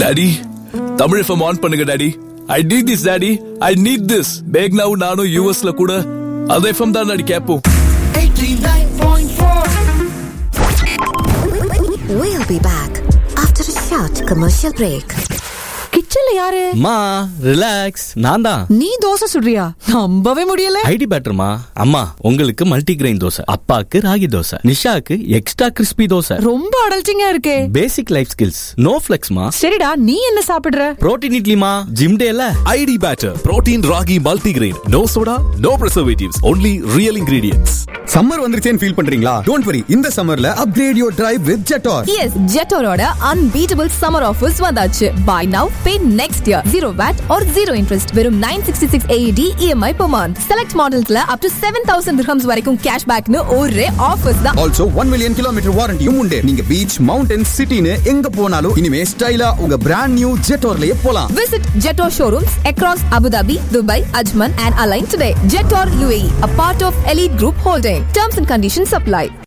Daddy Tamil FM on பண்ணுங்க daddy. I need this daddy, I need this. பேக்னாவும் நானும் யூஎஸ்ல கூட அந்த எஃப்எம் தான் டாடி கேட்போம். 89.4. We'll be back after a short commercial break. கிச்சன்ல யாரு? அம்மா ரிலாக்ஸ், நான் தான். நீ தோசை சுடுறியா? நம்பவே முடியல. ஐடி பேட்டர்மா. அம்மா உங்களுக்கு மல்டி கிரெயின் தோசை, அப்பாக்கு ராகி தோசை, நிஷாக்கு எக்ஸ்ட்ரா கிறிஸ்பி தோசை. ரொம்ப அடல்ட்டிங்கா இருக்கே. பேசிக் லைஃப் ஸ்கில்ஸ், நோ ஃபிளெக்ஸ்மா. சரிடா, நீ என்ன சாப்பிடுற? புரோட்டீன் இட்லிமா, ஜிம் டேல. ID batter, protein ragi multigrain, no soda, no preservatives, only real ingredients. Summer வந்துருச்சேன்னு feel பண்றீங்களா? டோன்ட் வரி, இந்த சம்மர்ல upgrade your drive with Jetor. Yes, Jetorோட unbeatable summer offers வந்தாச்சு. Buy now, pay next year. 0 VAT or 0 interest. வெறும் 966 AED EMI per month. Select modelsல up to 7,000 dirhams வரைக்கும் cashbackனு ஒரே offers தான். Also 1 million kilometer வாரண்டியும் உண்டு. நீங்க beach, mountains, சிட்டின்னு எங்க போனாலும் இனிமே ஸ்டைலா உங்க பிராண்ட் நியூ Jetorலயே போலாம். Visit Jetor showrooms across Abu Dhabi, Dubai, Ajman and Align today. Jetor UAE, a part of Elite Group Holding. Terms and conditions apply.